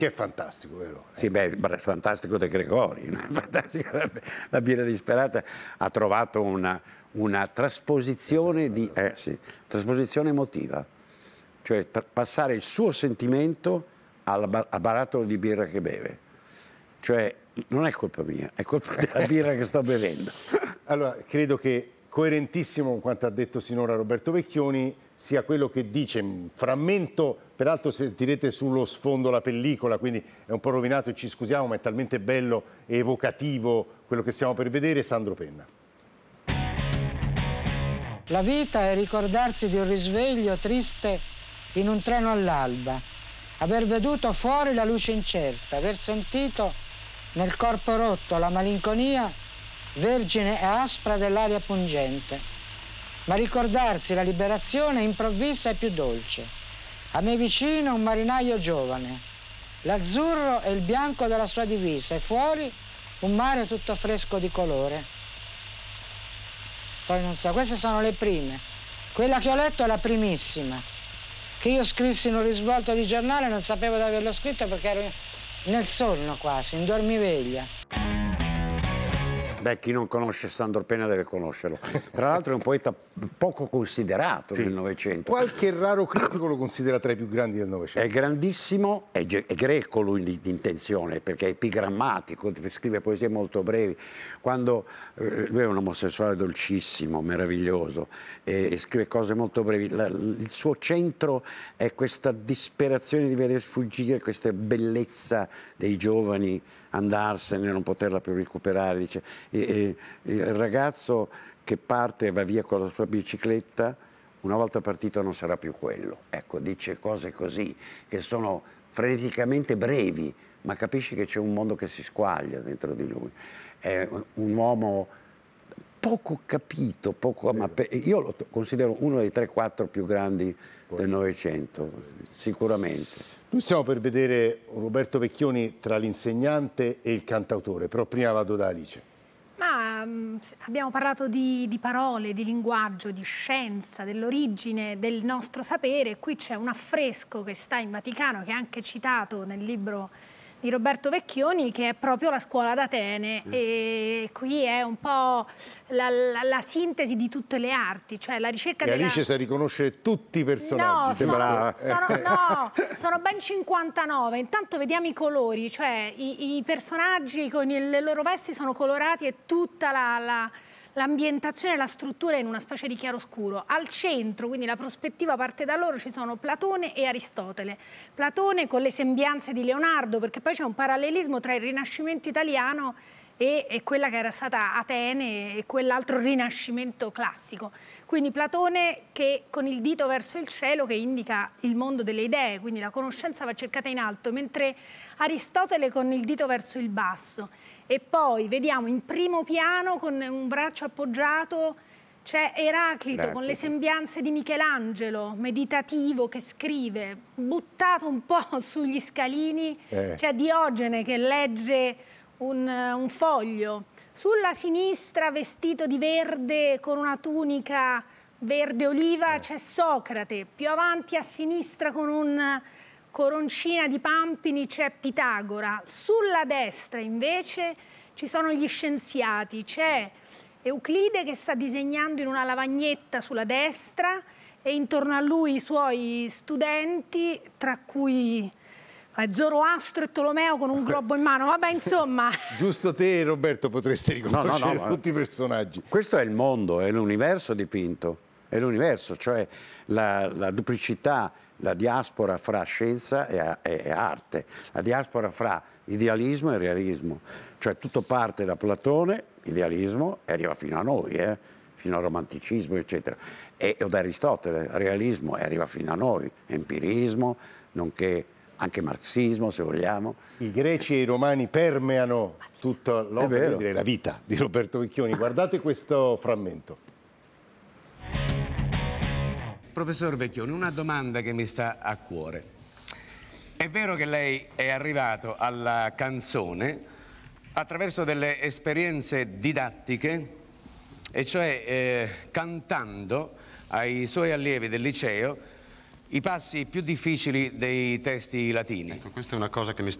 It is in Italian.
Che è fantastico, vero? Sì, beh, fantastico De Gregori, no? Fantastico. La birra disperata ha trovato una trasposizione, trasposizione emotiva, cioè passare il suo sentimento al barattolo di birra che beve. Cioè, non è colpa mia, è colpa della birra che sto bevendo. Allora, credo che coerentissimo con quanto ha detto sinora Roberto Vecchioni sia quello che dice, un frammento, peraltro sentirete sullo sfondo la pellicola, quindi è un po' rovinato e ci scusiamo, ma è talmente bello e evocativo quello che stiamo per vedere. Sandro Penna. La vita è ricordarsi di un risveglio triste in un treno all'alba, aver veduto fuori la luce incerta, aver sentito nel corpo rotto la malinconia vergine e aspra dell'aria pungente, ma ricordarsi la liberazione improvvisa e più dolce. A me vicino un marinaio giovane, l'azzurro e il bianco della sua divisa, e fuori un mare tutto fresco di colore. Poi non so, queste sono le prime. Quella che ho letto è la primissima, che io scrissi in un risvolto di giornale, non sapevo di averlo scritto perché ero nel sonno quasi, in dormiveglia. Beh, chi non conosce Sandro Penna deve conoscerlo. Tra l'altro è un poeta poco considerato nel Novecento. Qualche raro critico lo considera tra i più grandi del Novecento. È grandissimo, è greco lui di intenzione, perché è epigrammatico, scrive poesie molto brevi. Quando lui è un omosessuale dolcissimo, meraviglioso, e scrive cose molto brevi. Il suo centro è questa disperazione di vedere sfuggire questa bellezza dei giovani, andarsene, non poterla più recuperare. Dice, il ragazzo che parte e va via con la sua bicicletta, una volta partito non sarà più quello. Ecco, dice cose così, che sono freneticamente brevi, ma capisci che c'è un mondo che si squaglia dentro di lui. È un uomo poco capito, io lo considero uno dei 3-4 più grandi del Novecento, sicuramente. Noi stiamo per vedere Roberto Vecchioni tra l'insegnante e il cantautore, però prima vado da Alice. Ma abbiamo parlato di parole, di linguaggio, di scienza, dell'origine del nostro sapere. Qui c'è un affresco che sta in Vaticano, che è anche citato nel libro di Roberto Vecchioni, che è proprio la scuola d'Atene, e qui è un po' la sintesi di tutte le arti, cioè la ricerca e Alice sa riconoscere tutti i personaggi. No, sono ben 59. Intanto vediamo i colori, cioè i personaggi con le loro vesti sono colorati e tutta l'ambientazione e la struttura è in una specie di chiaroscuro. Al centro, quindi la prospettiva parte da loro, ci sono Platone e Aristotele. Platone con le sembianze di Leonardo, perché poi c'è un parallelismo tra il Rinascimento italiano e quella che era stata Atene e quell'altro Rinascimento classico. Quindi Platone che con il dito verso il cielo, che indica il mondo delle idee, quindi la conoscenza va cercata in alto, mentre Aristotele con il dito verso il basso. E poi vediamo in primo piano, con un braccio appoggiato, c'è Eraclito con le sembianze di Michelangelo, meditativo, che scrive, buttato un po' sugli scalini. C'è Diogene che legge un foglio. Sulla sinistra, vestito di verde con una tunica verde oliva, c'è Socrate. Più avanti a sinistra con una coroncina di pampini c'è Pitagora. Sulla destra invece ci sono gli scienziati, c'è Euclide che sta disegnando in una lavagnetta sulla destra e intorno a lui i suoi studenti, tra cui Zoroastro e Tolomeo con un globo in mano. Vabbè, insomma. Giusto te, Roberto, potresti riconoscere tutti i personaggi. Questo è il mondo, è l'universo dipinto, è l'universo, cioè la duplicità, la diaspora fra scienza e arte, la diaspora fra idealismo e realismo. Cioè tutto parte da Platone, idealismo, e arriva fino a noi, fino al romanticismo, eccetera. O da Aristotele, realismo, e arriva fino a noi, empirismo, nonché anche marxismo, se vogliamo. I greci e i romani permeano tutta l'opera, direi, la vita di Roberto Vecchioni. Guardate questo frammento. Professor Vecchioni, una domanda che mi sta a cuore. È vero che lei è arrivato alla canzone attraverso delle esperienze didattiche, e cioè cantando ai suoi allievi del liceo i passi più difficili dei testi latini. Questa è una cosa che mi